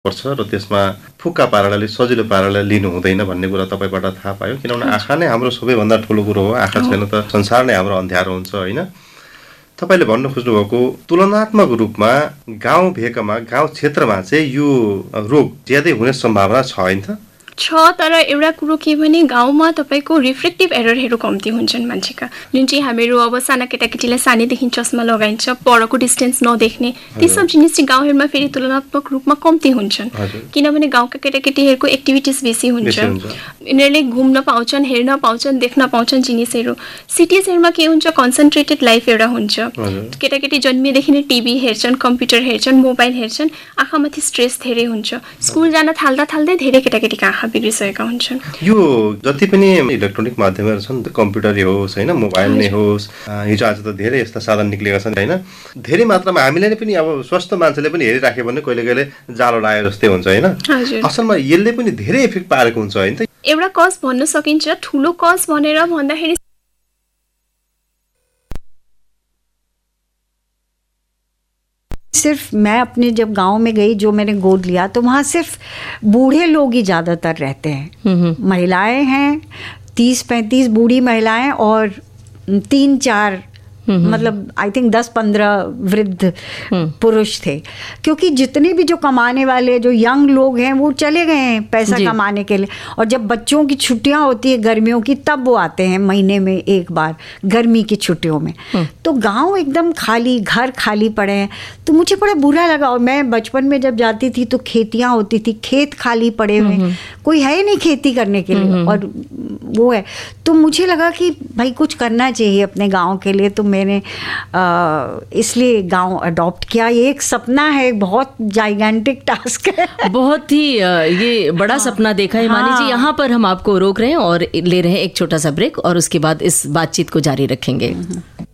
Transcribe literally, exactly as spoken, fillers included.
पर्छ र त्यसमा फुक्का पाराले सजिलो पाराले लिनु हुँदैन भन्ने कुरा तपाईँबाट थाहा पायो। किनभने आँखा नै हाम्रो सबैभन्दा ठुलो कुरो हो। आँखा छैन त संसार नै हाम्रो अन्ध्यारो हुन्छ होइन। तपाईँले भन्नु खोज्नुभएको तुलनात्मक रूपमा गाउँ भेकमा गाउँ क्षेत्रमा चाहिँ यो रोग ज्यादै हुने सम्भावना छ होइन त? छ, तर एउटा कुरो के भने गाउँमा तपाईँको रिफ्लेक्टिभ एररहरू कम्ती हुन्छन् मान्छेका, जुन चाहिँ हामीहरू अब साना केटाकेटीलाई सानैदेखि चस्मा लगाइन्छ, परको डिस्टेन्स नदेख्ने, ती सब जिनिस चाहिँ गाउँहरूमा फेरि तुलनात्मक रूपमा कम्ती हुन्छन्। किनभने गाउँका केटाकेटीहरूको एक्टिभिटिज बेसी हुन्छ, यिनीहरूले घुम्न पाउँछन्, हेर्न पाउँछन्, देख्न पाउँछन् जिनिसहरू। सिटिजहरूमा के हुन्छ, कन्सन्ट्रेटेड लाइफ एउटा हुन्छ। केटाकेटी जन्मिएदेखि नै टिभी हेर्छन्, कम्प्युटर हेर्छन्, मोबाइल हेर्छन्, आँखामाथि स्ट्रेस धेरै हुन्छ। स्कुल जान थाल्दा थाल्दै धेरै केटाकेटीका आँखा बिग्रिसकेका हुन्छन्। यो जति पनि इलेक्ट्रोनिक माध्यमहरू छन्, कम्प्युटरै होस् होइन, मोबाइल नै होस्, हिजो आज त धेरै यस्ता साधन निक्लेका छन् होइन। धेरै मात्रामा हामीले नै पनि अब स्वस्थ मान्छेले पनि हेरिराख्यो भने कहिले कहिले जालो लाग्यो जस्तै हुन्छ होइन। असलमा यसले पनि धेरै इफेक्ट पारेको हुन्छ होइन त। एउटा कज भन्न सकिन्छ, ठुलो कज भनेर भन्दाखेरि सिर्फ मैं अपने जब गांव में गई, जो मैंने गोद लिया, तो वहाँ सिर्फ बूढ़े लोग ही ज़्यादातर रहते हैं। महिलाएं हैं, तीस पैंतीस बूढ़ी महिलाएं और तीन चार मतलब आई थिंक दस पंद्रह वृद्ध पुरुष थे, क्योंकि जितने भी जो कमाने वाले जो यंग लोग हैं वो चले गए हैं पैसा कमाने के लिए। और जब बच्चों की छुट्टियां होती है गर्मियों की, तब वो आते हैं महीने में एक बार गर्मी की छुट्टियों में। तो गांव एकदम खाली, घर खाली पड़े हैं। तो मुझे बड़ा बुरा लगा। और मैं बचपन में जब जाती थी तो खेतियाँ होती थी, खेत खाली पड़े हुए, कोई है नहीं खेती करने के लिए, और वो है। तो मुझे लगा कि भाई कुछ करना चाहिए अपने गाँव के लिए। तो मैंने इसलिए गांव अडॉप्ट किया। ये एक सपना है, बहुत जाइगेंटिक टास्क है, बहुत ही ये बड़ा हाँ, सपना देखा है हिमानी हाँ, जी। यहाँ पर हम आपको रोक रहे हैं और ले रहे हैं एक छोटा सा ब्रेक, और उसके बाद इस बातचीत को जारी रखेंगे।